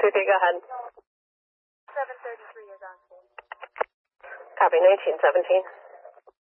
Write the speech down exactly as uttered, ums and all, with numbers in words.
two three, go ahead. seven thirty-three is on scene. Copy, nineteen seventeen.